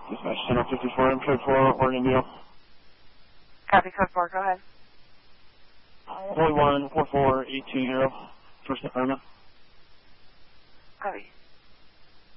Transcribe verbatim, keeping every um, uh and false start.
Dispatch Center fifty-four, M code four, Oregon Deal. Copy, code four, go ahead. forty-one, four four, eight two zero, First Department. Copy.